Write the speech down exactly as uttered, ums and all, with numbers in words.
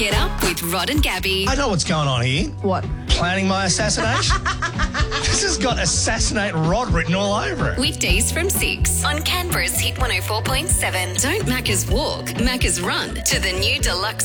Get up with Rod and Gabby. I know what's going on here. What? Planning my assassination. This has got assassinate Rod written all over it. Weekdays from six on Canberra's Hit one oh four point seven. Don't Macca's walk, Macca's run to the new deluxe